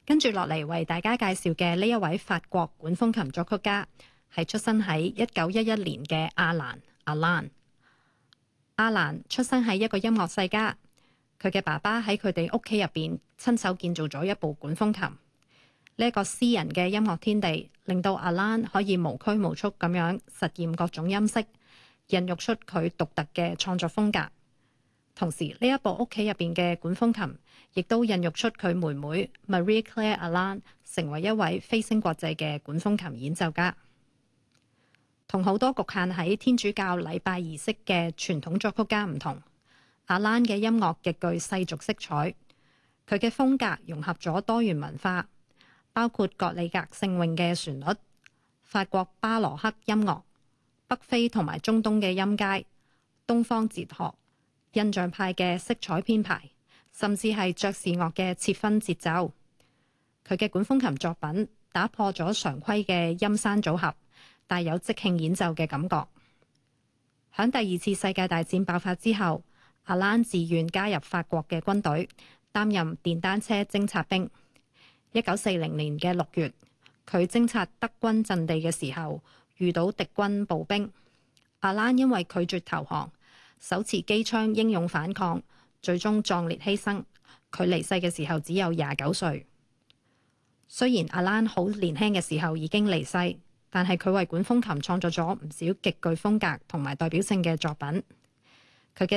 跟住落嚟為大家介紹嘅呢一位法國管風琴作曲家，係出生喺1911年嘅阿蘭。阿蘭出生喺一個音樂世家，佢嘅爸爸喺佢哋屋企入邊親手建造咗一部管風琴。呢一個私人嘅音樂天地，令到阿蘭可以無拘無束咁樣實驗各種音色，孕育出佢獨特嘅創作風格。同時，呢一部屋企入邊嘅管風琴，亦都孕育出佢妹妹 Marie Claire Alan 成為一位飛升國際嘅管風琴演奏家。同好多局限喺天主教禮拜儀式嘅傳統作曲家唔同，阿蘭嘅音樂極具世俗色彩。佢嘅風格融合咗多元文化，包括格里格聖詠嘅旋律、法國巴羅克音樂、北非同埋中東嘅音階、東方哲學、印象派嘅色彩編排，甚至係爵士樂嘅切分節奏。佢嘅管風琴作品打破咗常規嘅音山組合，帶有即興演奏嘅感覺。響第二次世界大戰爆發之後，阿蘭自願加入法國嘅軍隊，擔任電單車偵察兵。1940年嘅6月，佢偵察德軍陣地嘅時候，遇到敵軍步兵。阿蘭因為拒絕投降，手持機槍英勇反抗，最終壯烈犧牲。佢離世嘅時候只有29歲。雖然阿蘭好年輕嘅時候已經離世，但係佢為管風琴創作咗唔少極具風格同埋代表性嘅作品。